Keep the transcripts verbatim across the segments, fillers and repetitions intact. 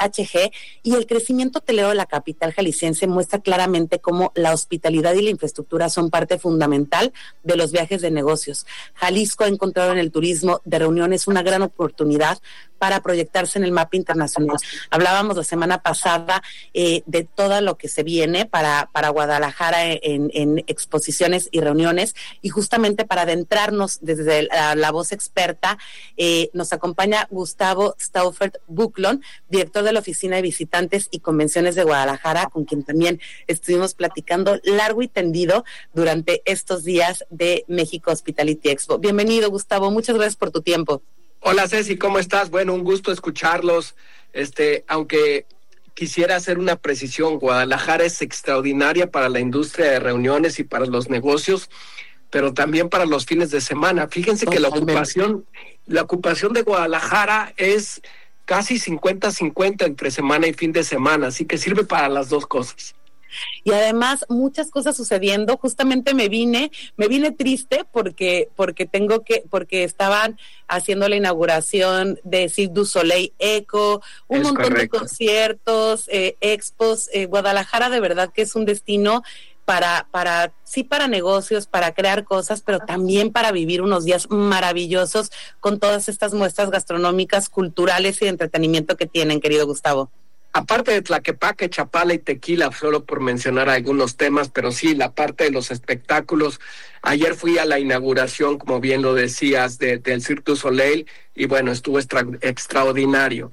H G, y el crecimiento hotelero de la capital jalisciense muestra claramente cómo la hospitalidad y la infraestructura son parte fundamental de los viajes de negocios. Jalisco ha encontrado en el turismo de reuniones una gran oportunidad para proyectarse en el mapa internacional. Hablábamos la semana pasada eh, de todo lo que se viene para, para Guadalajara en, en exposiciones y reuniones, y justamente para adentrarnos desde la, la voz experta, eh, nos acompaña Gustavo Staufert Bucklon, director de la Oficina de Visitantes y Convenciones de Guadalajara, con quien también estuvimos platicando largo y tendido durante estos días de México Hospitality Expo. Bienvenido, Gustavo, muchas gracias por tu tiempo. Hola Ceci, ¿cómo estás? Bueno, un gusto escucharlos. Este, aunque quisiera hacer una precisión, Guadalajara es extraordinaria para la industria de reuniones y para los negocios, pero también para los fines de semana. Fíjense que la ocupación, la ocupación de Guadalajara es casi cincuenta cincuenta entre semana y fin de semana, así que sirve para las dos cosas. Y además muchas cosas sucediendo. Justamente me vine, me vine triste porque, porque tengo que, porque estaban haciendo la inauguración de Cirque du Soleil Eco, un es montón correcto. de conciertos, eh, expos. Eh, Guadalajara de verdad que es un destino para, para, sí para negocios, para crear cosas, pero también para vivir unos días maravillosos con todas estas muestras gastronómicas, culturales y de entretenimiento que tienen, querido Gustavo. Aparte de Tlaquepaque, Chapala y Tequila, solo por mencionar algunos temas, pero sí, la parte de los espectáculos. Ayer fui a la inauguración, como bien lo decías, de, del Cirque du Soleil, y bueno, estuvo extra, extraordinario.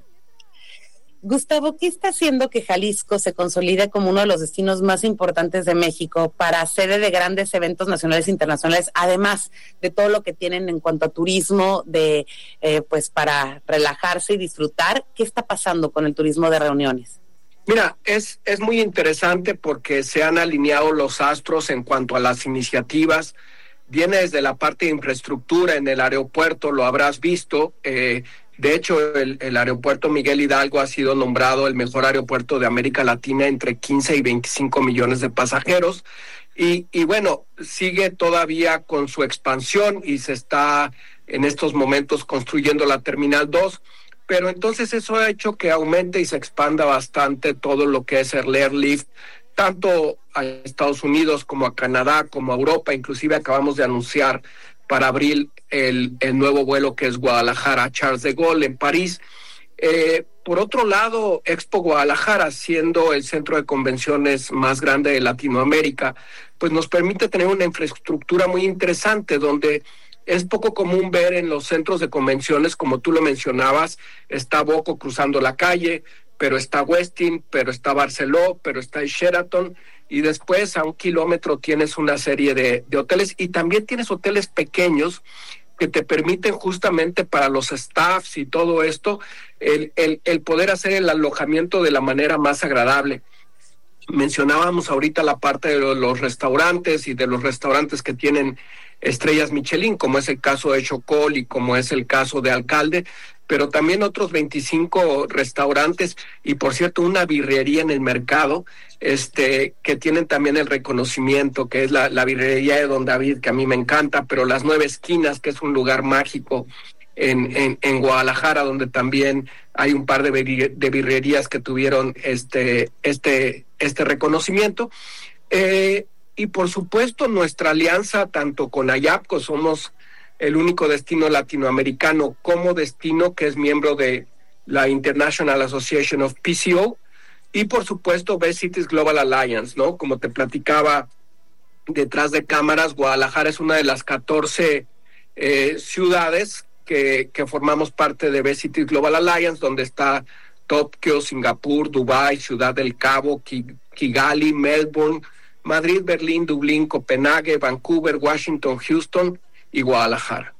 Gustavo, ¿qué está haciendo que Jalisco se consolide como uno de los destinos más importantes de México para sede de grandes eventos nacionales e internacionales, además de todo lo que tienen en cuanto a turismo, de eh, pues para relajarse y disfrutar? ¿Qué está pasando con el turismo de reuniones? Mira, es, es muy interesante porque se han alineado los astros en cuanto a las iniciativas. Viene desde la parte de infraestructura en el aeropuerto, lo habrás visto. Eh, de hecho, el, el aeropuerto Miguel Hidalgo ha sido nombrado el mejor aeropuerto de América Latina entre quince y veinticinco millones de pasajeros. Y, y bueno, sigue todavía con su expansión y se está en estos momentos construyendo la Terminal dos. Pero entonces eso ha hecho que aumente y se expanda bastante todo lo que es el airlift, tanto a Estados Unidos como a Canadá, como a Europa. Inclusive acabamos de anunciar para abril el, el nuevo vuelo que es Guadalajara Charles de Gaulle en París. Eh, por otro lado, Expo Guadalajara, siendo el centro de convenciones más grande de Latinoamérica, pues nos permite tener una infraestructura muy interesante donde es poco común ver en los centros de convenciones, como tú lo mencionabas, está Boco cruzando la calle, pero está Westin, pero está Barceló, pero está el Sheraton, y después a un kilómetro tienes una serie de, de hoteles, y también tienes hoteles pequeños que te permiten justamente para los staffs y todo esto, el, el, el poder hacer el alojamiento de la manera más agradable. Mencionábamos ahorita la parte de los restaurantes y de los restaurantes que tienen estrellas Michelin, como es el caso de Chocol y como es el caso de Alcalde, pero también otros veinticinco restaurantes y, por cierto, una birrería en el mercado este que tienen también el reconocimiento, que es la, la birrería de Don David, que a mí me encanta, pero Las Nueve Esquinas, que es un lugar mágico en, en, en Guadalajara, donde también hay un par de, bir, de birrerías que tuvieron este, este, este reconocimiento. Eh, y, por supuesto, nuestra alianza tanto con AYAPCO, somos el único destino latinoamericano como destino que es miembro de la International Association of P C O, y por supuesto Best Cities Global Alliance, ¿no? Como te platicaba detrás de cámaras, Guadalajara es una de las catorce eh, ciudades que, que formamos parte de Best Cities Global Alliance, donde está Tokio, Singapur, Dubái, Ciudad del Cabo, Kigali, Melbourne, Madrid, Berlín, Dublín, Copenhague, Vancouver, Washington, Houston y Guadalajara.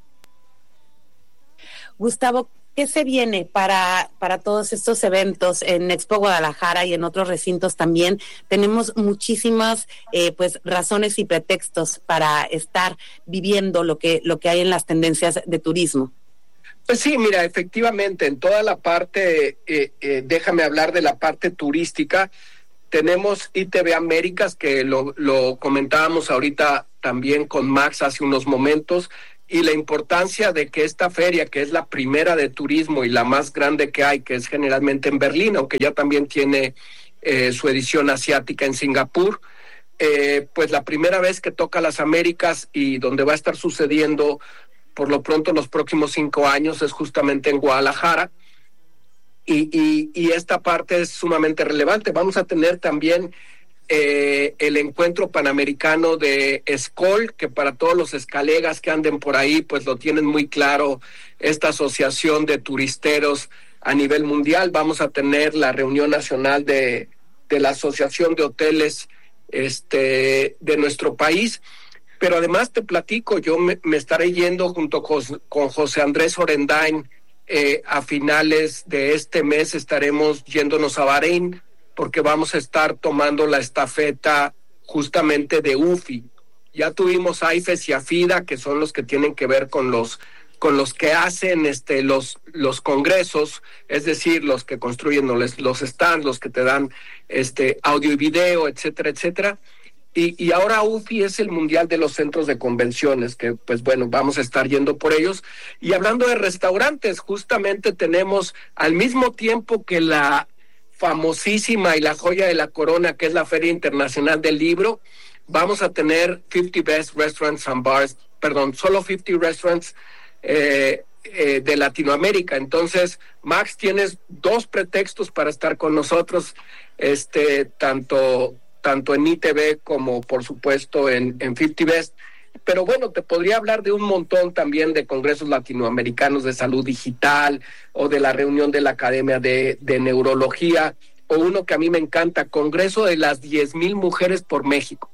Gustavo, ¿qué se viene para, para todos estos eventos en Expo Guadalajara y en otros recintos también? Tenemos muchísimas eh, pues razones y pretextos para estar viviendo lo que, lo que hay en las tendencias de turismo. Pues sí, mira, efectivamente, en toda la parte, eh, eh, déjame hablar de la parte turística. Tenemos I T V Américas, que lo, lo comentábamos ahorita también con Max hace unos momentos, y la importancia de que esta feria, que es la primera de turismo y la más grande que hay, que es generalmente en Berlín, aunque ya también tiene eh, su edición asiática en Singapur, eh, pues la primera vez que toca las Américas y donde va a estar sucediendo por lo pronto los próximos cinco años es justamente en Guadalajara, y, y, y esta parte es sumamente relevante. Vamos a tener también Eh, el encuentro panamericano de Escol, que para todos los escalegas que anden por ahí, pues lo tienen muy claro, esta asociación de turisteros a nivel mundial. Vamos a tener la reunión nacional de, de la Asociación de Hoteles este, de nuestro país, pero además te platico, yo me, me estaré yendo junto con, con José Andrés Orendain, eh, a finales de este mes estaremos yéndonos a Bahrein, porque vamos a estar tomando la estafeta justamente de U F I. Ya tuvimos a I F E S y AFIDA, que son los que tienen que ver con los con los que hacen este los los congresos, es decir, los que construyen los, los stands, los que te dan este audio y video, etcétera, etcétera. Y, y ahora U F I es el Mundial de los Centros de Convenciones, que pues bueno, vamos a estar yendo por ellos. Y hablando de restaurantes, justamente tenemos al mismo tiempo que la famosísima y la joya de la corona, que es la Feria Internacional del Libro, vamos a tener cincuenta Best Restaurants and Bars, perdón, solo cincuenta restaurants eh, eh, de Latinoamérica. Entonces, Max, tienes dos pretextos para estar con nosotros, este, tanto, tanto en I T V como, por supuesto, en, en cincuenta Best. Pero bueno, te podría hablar de un montón también de congresos latinoamericanos de salud digital, o de la reunión de la Academia de, de Neurología, o uno que a mí me encanta, Congreso de las diez mil Mujeres por México.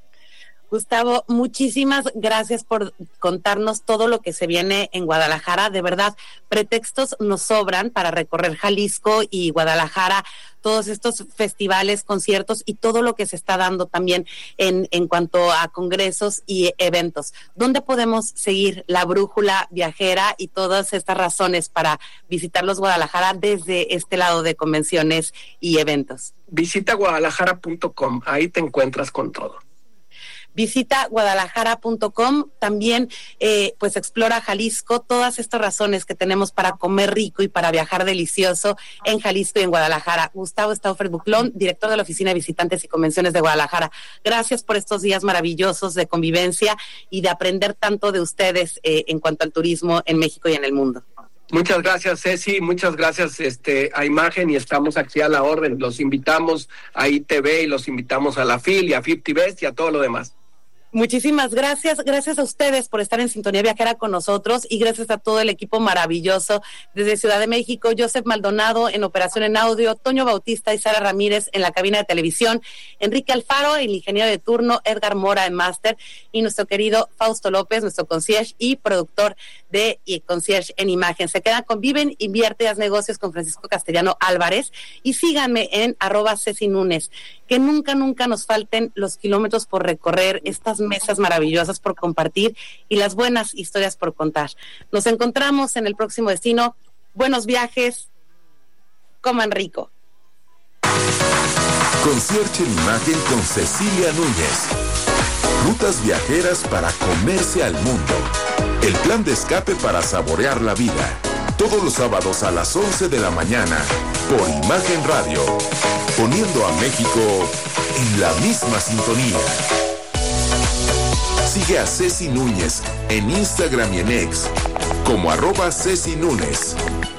Gustavo, muchísimas gracias por contarnos todo lo que se viene en Guadalajara. De verdad, pretextos nos sobran para recorrer Jalisco y Guadalajara, todos estos festivales, conciertos y todo lo que se está dando también en, en cuanto a congresos y eventos. ¿Dónde podemos seguir la brújula viajera y todas estas razones para visitar los Guadalajara desde este lado de convenciones y eventos? Visita guadalajara punto com, ahí te encuentras con todo. Visita guadalajara punto com, también eh, pues explora Jalisco, todas estas razones que tenemos para comer rico y para viajar delicioso en Jalisco y en Guadalajara. Gustavo Stauffer Buclón, director de la Oficina de Visitantes y Convenciones de Guadalajara. Gracias por estos días maravillosos de convivencia y de aprender tanto de ustedes eh, en cuanto al turismo en México y en el mundo. Muchas gracias, Ceci, muchas gracias este, a Imagen, y estamos aquí a la orden. Los invitamos a I T V y los invitamos a la F I L y a cincuenta Best y a todo lo demás. Muchísimas gracias, gracias a ustedes por estar en Sintonía Viajera con nosotros y gracias a todo el equipo maravilloso desde Ciudad de México, Joseph Maldonado en operación en audio, Toño Bautista y Sara Ramírez en la cabina de televisión, Enrique Alfaro, el ingeniero de turno, Edgar Mora en máster y nuestro querido Fausto López, nuestro concierge y productor de y concierge en Imagen. Se quedan con Viven, Invierte y Haz Negocios con Francisco Castellano Álvarez y síganme en arroba Ceci Núñez. Que nunca, nunca nos falten los kilómetros por recorrer, estas mesas maravillosas por compartir y las buenas historias por contar. Nos encontramos en el próximo destino. Buenos viajes, coman rico. Concierge en Imagen con Cecilia Núñez. Rutas viajeras para comerse al mundo. El plan de escape para saborear la vida. Todos los sábados a las once de la mañana por Imagen Radio. Poniendo a México en la misma sintonía. Sigue a Ceci Núñez en Instagram y en X como arroba Ceci Núñez.